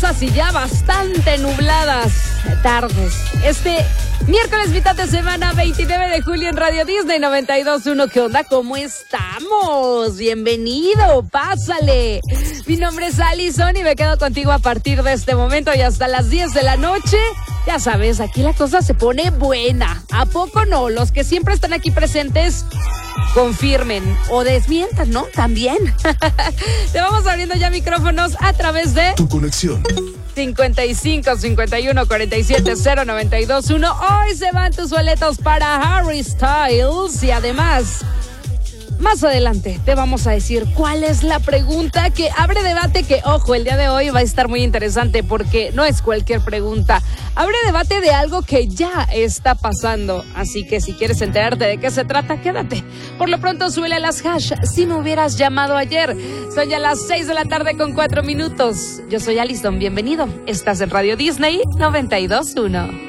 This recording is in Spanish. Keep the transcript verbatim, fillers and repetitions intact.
lluviosa y ya bastante nubladas tardes. Este miércoles, mitad de semana, veintinueve de julio en Radio Disney noventa y dos punto uno. ¿Qué onda? ¿Cómo estamos? Bienvenido, pásale. Mi nombre es Alison y me quedo contigo a partir de este momento y hasta las diez de la noche. Ya sabes, aquí la cosa se pone buena. ¿A poco no? Los que siempre están aquí presentes confirmen o desmientan, ¿no? También. Te vamos abriendo ya micrófonos a través de Tu Conexión cincuenta y cinco, cincuenta y uno, cuarenta y siete, cero, noventa y dos, uno. Hoy se van tus boletos para Harry Styles y además, más adelante te vamos a decir cuál es la pregunta que abre debate, que ojo, el día de hoy va a estar muy interesante porque no es cualquier pregunta. Abre debate de algo que ya está pasando, así que si quieres enterarte de qué se trata, quédate. Por lo pronto, súbele a las hash si me hubieras llamado ayer. Son ya las seis de la tarde con cuatro minutos. Yo soy Alison, bienvenido. Estás en Radio Disney noventa y dos punto uno.